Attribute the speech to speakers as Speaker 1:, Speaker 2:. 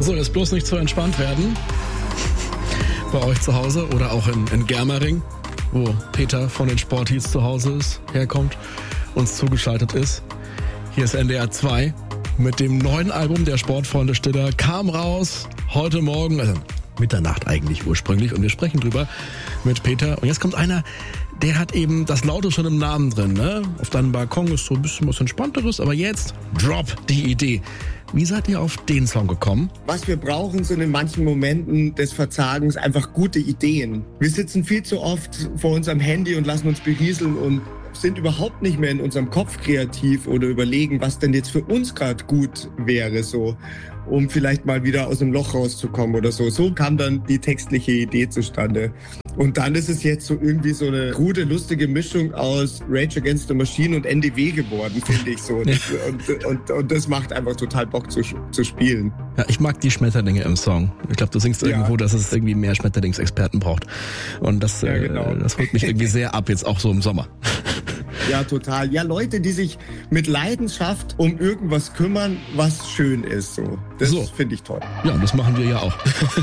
Speaker 1: So, jetzt bloß nicht zu entspannt werden. Bei euch zu Hause oder auch in Germering, wo Peter von den Sporties zu Hause herkommt, uns zugeschaltet ist. Hier ist NDR 2 mit dem neuen Album der Sportfreunde Stiller. Kam raus heute Morgen, also Mitternacht eigentlich ursprünglich, und wir sprechen drüber mit Peter. Und jetzt kommt einer, der hat eben das Laute schon im Namen drin, ne? Auf deinem Balkon ist so ein bisschen was Entspannteres, aber jetzt Drop die Idee. Wie seid ihr auf den Song gekommen?
Speaker 2: Was wir brauchen, sind in manchen Momenten des Verzagens einfach gute Ideen. Wir sitzen viel zu oft vor unserem Handy und lassen uns berieseln und sind überhaupt nicht mehr in unserem Kopf kreativ oder überlegen, was denn jetzt für uns gerade gut wäre, so, um vielleicht mal wieder aus dem Loch rauszukommen oder so. So kam dann die textliche Idee zustande. Und dann ist es jetzt so irgendwie so eine krude, lustige Mischung aus Rage Against the Machine und NDW geworden, finde ich so. Und das macht einfach total Bock zu spielen.
Speaker 1: Ja, ich mag die Schmetterlinge im Song. Ich glaube, du singst irgendwo, dass es irgendwie mehr Schmetterlingsexperten braucht. Und das, genau. Das holt mich irgendwie sehr ab, jetzt auch so im Sommer.
Speaker 2: Ja, total. Ja, Leute, die sich mit Leidenschaft um irgendwas kümmern, was schön ist. So. Das finde ich toll.
Speaker 1: Ja, das machen wir ja auch.